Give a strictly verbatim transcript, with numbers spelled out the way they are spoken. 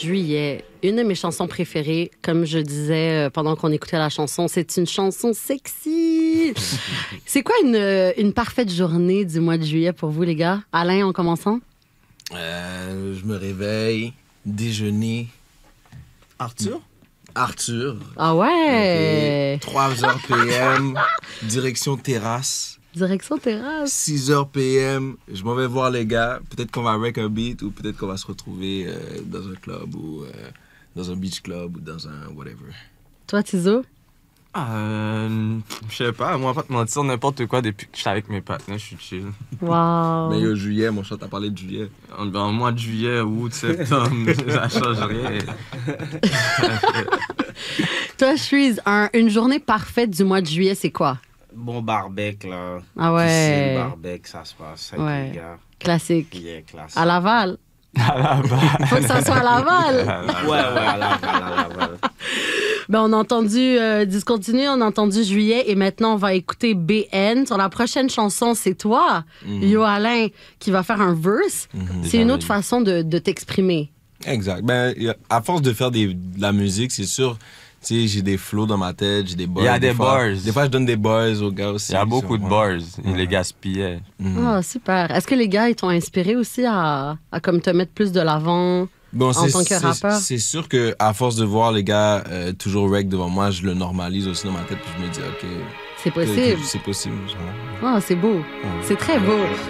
juillet, une de mes chansons préférées, comme je disais pendant qu'on écoutait la chanson, c'est une chanson sexy. C'est quoi une, une parfaite journée du mois de juillet pour vous, les gars? Alain, en commençant? Euh, je me réveille, déjeuner. Arthur? Arthur. Ah ouais! Okay. trois heures P M, direction terrasse. Direction terrasse. six heures P M, je m'en vais voir les gars. Peut-être qu'on va wreck un beat ou peut-être qu'on va se retrouver euh, dans un club ou euh, dans un beach club ou dans un whatever. Toi, Tizo? Euh, je sais pas, moi, pas te mentir, n'importe quoi, depuis que je suis avec mes partenaires, je suis chill. Wow. Mais au juillet, mon chat, t'as parlé de juillet. En, en mois de juillet, août, septembre, ça change rien. Toi, Shreeze, un, une journée parfaite du mois de juillet, c'est quoi? Bon barbecue, là. Ah ouais. Piscine, barbecue, ça se passe avec Ouais. les gars. Classique. Yeah, classique. À Laval. À Laval. Faut que ça soit à Laval. Ouais, ouais, à Laval, à Laval. Ben, on a entendu euh, Discontinuer, on a entendu Juillet et maintenant on va écouter B N. Sur la prochaine chanson, c'est toi, Mhm. Yo Alain, qui va faire un verse. Mhm. C'est une autre façon de, de t'exprimer. Exact. Ben, y a- à force de faire des, de la musique, c'est sûr, tu sais, j'ai des flows dans ma tête, j'ai des bars. Il y a des fois, bars. Des fois, je donne des bars aux gars aussi. Il y a beaucoup de Ouais. bars, il Ouais. les gaspillait. Mhm. Ah, super. Est-ce que les gars, ils t'ont inspiré aussi à, à comme te mettre plus de l'avant Bon, en c'est- tant que c'est- rappeur? C'est sûr qu'à force de voir les gars euh, toujours rec devant moi, je le normalise aussi dans ma tête, puis je me dis, OK, C'est que- que possible. c'est possible. genre. Ah, c'est beau. Ouais. C'est très beau.